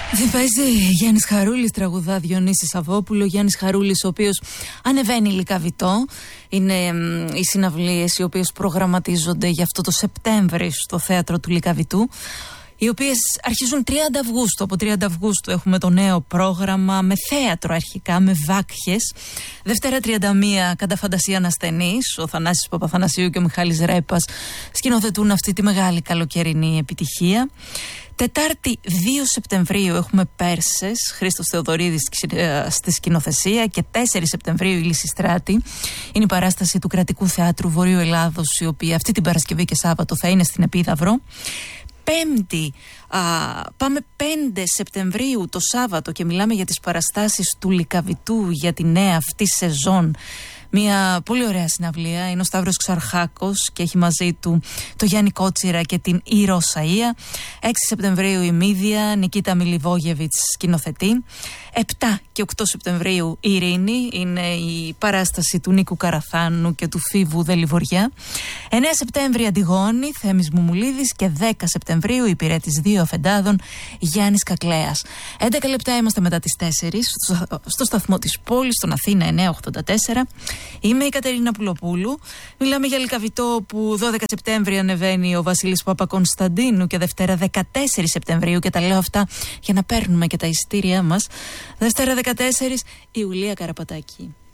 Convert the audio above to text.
Δεν παίζει Γιάννης Χαρούλης, τραγουδά Διονύση Σαββόπουλο. Γιάννης Χαρούλης, ο οποίος ανεβαίνει Λυκαβητό. Είναι οι συναυλίες οι οποίες προγραμματίζονται για αυτό το Σεπτέμβρη στο θέατρο του Λυκαβητού, οι οποίες αρχίζουν 30 Αυγούστου. Από 30 Αυγούστου έχουμε το νέο πρόγραμμα με θέατρο αρχικά, με βάκχες. Δευτέρα 31 κατά φαντασία ανασθενής. Ο Θανάσης Παπαθανασίου και ο Μιχάλης Ρέπας σκηνοθετούν αυτή τη μεγάλη καλοκαιρινή επιτυχία. Τετάρτη 2 Σεπτεμβρίου έχουμε Πέρσες, Χρήστος Θεοδωρίδης στη σκηνοθεσία, και 4 Σεπτεμβρίου η Λυσιστράτη. Είναι η παράσταση του Κρατικού Θεάτρου Βορείου Ελλάδος, η οποία αυτή την Παρασκευή και Σάββατο θα είναι στην Επίδαυρο. Πέμπτη, πάμε 5 Σεπτεμβρίου το Σάββατο και μιλάμε για τις παραστάσεις του Λυκαβητού για τη νέα αυτή σεζόν. Μια πολύ ωραία συναυλία. Είναι ο Σταύρος Ξαρχάκος και έχει μαζί του το Γιάννη Κότσιρα και την Ήρο Σαΐα. 6 Σεπτεμβρίου η Μύδια, Νικίτα Μιλιβόγεβιτς σκηνοθετεί. 7 και 8 Σεπτεμβρίου η Ειρήνη, είναι η παράσταση του Νίκου Καραθάνου και του Φίβου Δελιβοριά. 9 Σεπτέμβρη Αντιγόνη, Θέμης Μουμουλίδης, και 10 Σεπτεμβρίου υπηρέτης 2 Αφεντάδων, Γιάννης Κακλέας. 11 λεπτά είμαστε μετά τις 4 στο σταθμό της πόλης, στον Αθήνα 984. Είμαι η Κατερίνα Πουλοπούλου. Μιλάμε για Λυκαβητό που 12 Σεπτέμβρη ανεβαίνει ο Βασίλης Παπακονσταντίνου και Δευτέρα 14 Σεπτεμβρίου, και τα λέω αυτά για να παίρνουμε και τα εισιτήριά μας. Δευτέρα 14 η Ιουλία Καραπατάκη.